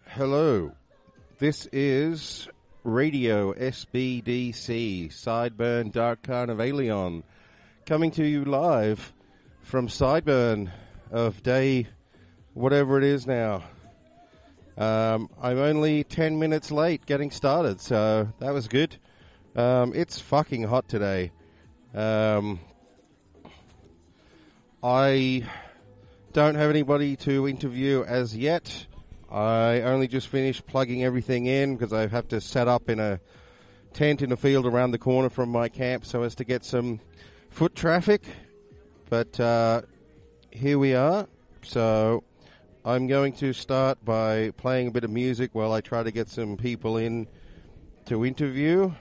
Hello, this is Radio SBDC, Sideburn Dark Carnivalion, coming to you live from Sideburn of day whatever it is now. I'm only 10 minutes late getting started, so that was good. It's fucking hot today. I don't have anybody to interview as yet. I only just finished plugging everything in because I have to set up in a tent in a field around the corner from my camp so as to get some foot traffic. But here we are. So I'm going to start by playing a bit of music while I try to get some people in to interview.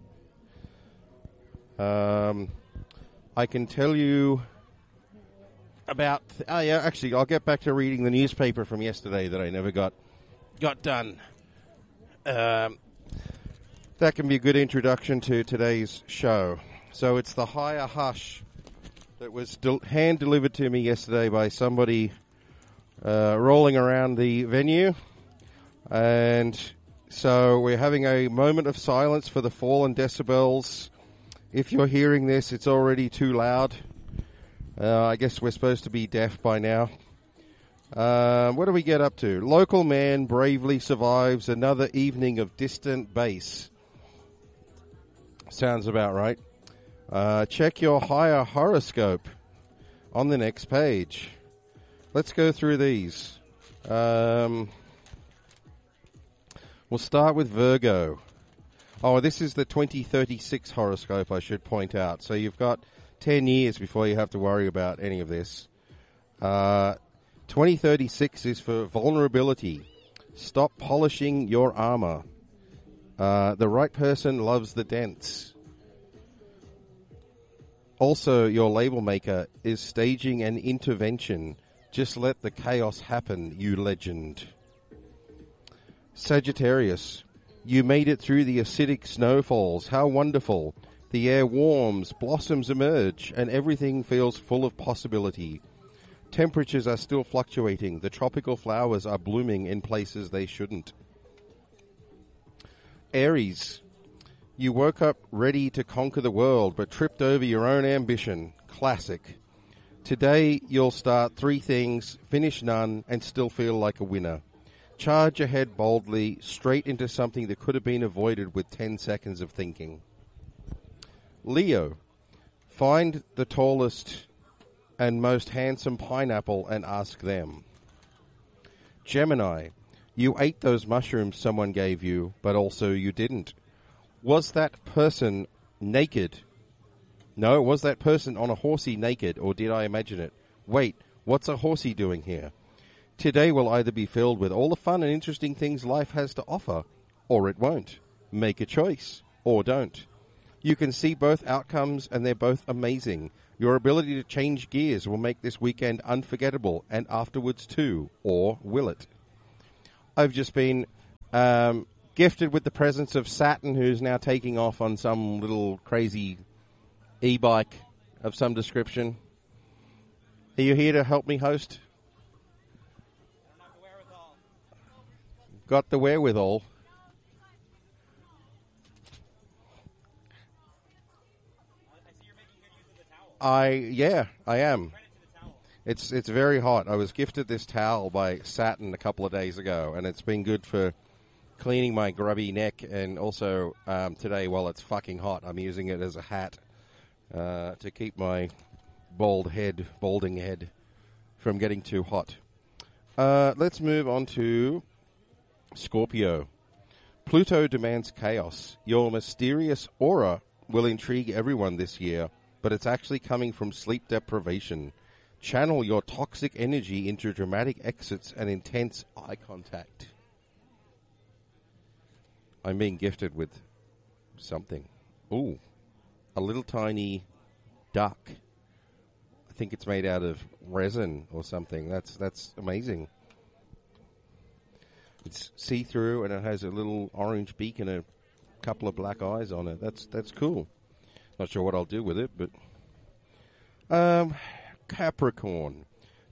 I can tell you about... actually, I'll get back to reading the newspaper from yesterday that I never got done. That can be a good introduction to today's show. So it's the Higher Hush that was hand-delivered to me yesterday by somebody rolling around the venue. And so we're having a moment of silence for the fallen decibels. If you're hearing this, it's already too loud. I guess we're supposed to be deaf by now. What do we get up to? Local man bravely survives another evening of distant bass. Sounds about right. Check your higher horoscope on the next page. Let's go through these. We'll start with Virgo. Oh, this is the 2036 horoscope, I should point out. So you've got 10 years before you have to worry about any of this. 2036 is for vulnerability. Stop polishing your armor. The right person loves the dents. Also, your label maker is staging an intervention. Just let the chaos happen, you legend. Sagittarius, you made it through the acidic snowfalls. How wonderful. The air warms, blossoms emerge, and everything feels full of possibility. Temperatures are still fluctuating. The tropical flowers are blooming in places they shouldn't. Aries, you woke up ready to conquer the world, but tripped over your own ambition. Classic. Today, you'll start 3 things, finish none, and still feel like a winner. Charge ahead boldly, straight into something that could have been avoided with 10 seconds of thinking. Leo, find the tallest and most handsome pineapple and ask them. Gemini, you ate those mushrooms someone gave you, but also you didn't. Was that person naked? No, was that person on a horsey naked, or did I imagine it? Wait, what's a horsey doing here? Today will either be filled with all the fun and interesting things life has to offer, or it won't. Make a choice, or don't. You can see both outcomes, and they're both amazing. Your ability to change gears will make this weekend unforgettable, and afterwards too, or will it? I've just been gifted with the presence of Saturn, who's now taking off on some little crazy e-bike of some description. Are you here to help me host? I don't have the wherewithal. Got the wherewithal. I am. It's very hot. I was gifted this towel by Saturn a couple of days ago, and it's been good for cleaning my grubby neck, and also today, while it's fucking hot, I'm using it as a hat to keep my balding head from getting too hot. Let's move on to Scorpio. Pluto demands chaos. Your mysterious aura will intrigue everyone this year, but it's actually coming from sleep deprivation. Channel your toxic energy into dramatic exits and intense eye contact. I'm being gifted with something. Ooh, a little tiny duck. I think it's made out of resin or something. That's amazing. It's see-through, and it has a little orange beak and a couple of black eyes on it. That's cool. Not sure what I'll do with it, but... Capricorn.